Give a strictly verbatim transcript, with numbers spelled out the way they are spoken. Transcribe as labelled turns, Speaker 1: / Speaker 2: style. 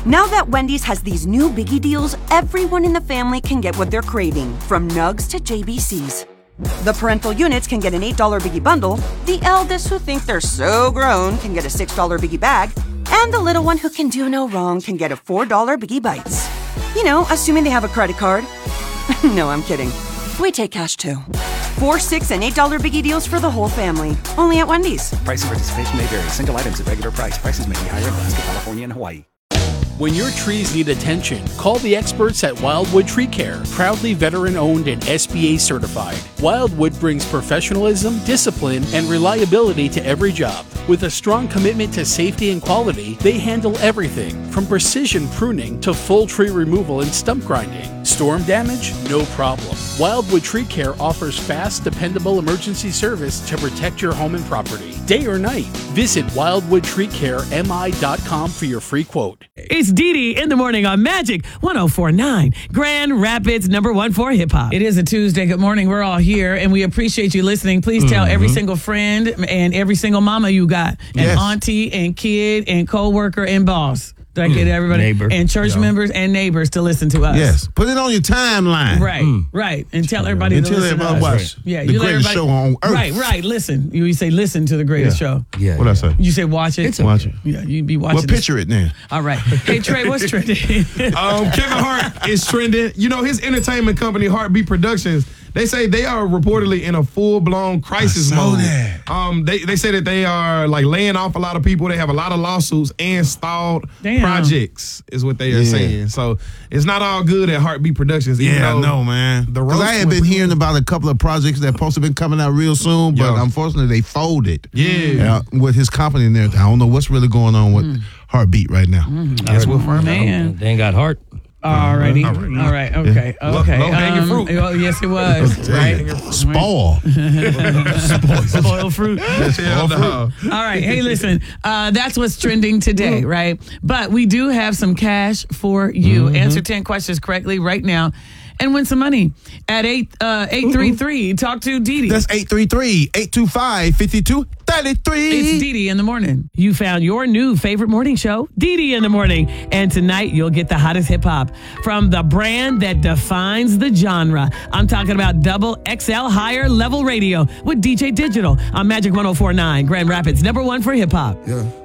Speaker 1: Now that Wendy's has these new biggie deals, everyone in the family can get what they're craving, from nugs to J B Cs. The parental units can get an eight dollar biggie bundle, the eldest who think they're so grown can get a six dollar biggie bag, and the little one who can do no wrong can get a four dollar biggie bites. You know, assuming they have a credit card. No, I'm kidding. We take cash too. Four, six, and eight dollar biggie deals for the whole family. Only at Wendy's.
Speaker 2: Price and participation may vary. Single items at regular price. Prices may be higher in Alaska, California, and Hawaii.
Speaker 3: When your trees need attention, call the experts at Wildwood Tree Care, proudly veteran-owned and S B A certified. Wildwood brings professionalism, discipline, and reliability to every job. With a strong commitment to safety and quality, they handle everything from precision pruning to full tree removal and stump grinding. Storm damage? No problem. Wildwood Tree Care offers fast, dependable emergency service to protect your home and property, day or night. Visit wildwood tree care m i dot com for your free quote.
Speaker 4: It's Dee Dee in the morning on Magic one oh four point nine, Grand Rapids, number one for hip hop. It is a Tuesday. Good morning. We're all here, and we appreciate you listening. Please tell mm-hmm. every single friend and every single mama you got, and
Speaker 5: yes.
Speaker 4: auntie and kid and coworker and boss. Did I get everybody?
Speaker 6: Neighbor.
Speaker 4: And church
Speaker 6: yeah.
Speaker 4: members and neighbors to listen to us.
Speaker 5: Yes. Put it on your timeline.
Speaker 4: Right, mm. right. And tell everybody
Speaker 5: and
Speaker 4: to
Speaker 5: tell
Speaker 4: listen
Speaker 5: everybody
Speaker 4: to us.
Speaker 5: watch
Speaker 4: right. yeah,
Speaker 5: the
Speaker 4: you
Speaker 5: greatest
Speaker 4: let
Speaker 5: show on earth.
Speaker 4: Right, right. Listen. You, you say listen to the greatest
Speaker 5: yeah.
Speaker 4: show.
Speaker 6: Yeah.
Speaker 5: What
Speaker 6: yeah.
Speaker 5: I say?
Speaker 4: You say watch it.
Speaker 6: It's
Speaker 5: watch it.
Speaker 4: Yeah, you'd be watching
Speaker 5: Well, picture it now.
Speaker 4: All right. Hey, Trey, what's trending?
Speaker 7: um, Kevin Hart is trending. You know, his entertainment company, Heartbeat Productions, they say they are reportedly in a full-blown crisis
Speaker 5: I saw
Speaker 7: mode.
Speaker 5: That.
Speaker 7: Um, they, they say that they are like laying off a lot of people. They have a lot of lawsuits and stalled
Speaker 4: Damn.
Speaker 7: projects is what they are
Speaker 5: yeah.
Speaker 7: saying. So it's not all good at Heartbeat Productions. Even
Speaker 5: Yeah,
Speaker 7: though
Speaker 5: I know, man. Because I had been hearing about a couple of projects that supposed to be coming out real soon, but
Speaker 7: yeah.
Speaker 5: unfortunately they folded.
Speaker 7: Yeah.
Speaker 5: Uh, with his company in there. I don't know what's really going on with mm. Heartbeat right now.
Speaker 4: Mm. That's what for man.
Speaker 6: They ain't got heart.
Speaker 4: Alrighty. All right. All right. Okay.
Speaker 7: Yeah.
Speaker 4: Okay.
Speaker 7: Low, low hanging
Speaker 4: um,
Speaker 7: fruit.
Speaker 4: Oh, yes, it was. right.
Speaker 5: Spoil.
Speaker 4: Spoil. Spoil fruit.
Speaker 7: Spoil fruit.
Speaker 4: All right. Hey, listen. Uh, that's what's trending today, right? But we do have some cash for you. Mm-hmm. Answer ten questions correctly right now and win some money at eight uh eight three three. Talk to Dee Dee.
Speaker 5: That's eight three three, eight two five, five two three three.
Speaker 4: It's Dee Dee in the morning. You found your new favorite morning show, Dee Dee in the morning. And tonight you'll get the hottest hip hop from the brand that defines the genre. I'm talking about Double X L Higher Level Radio with D J Digital on Magic one oh four point nine, Grand Rapids, number one for hip hop.
Speaker 5: Yeah.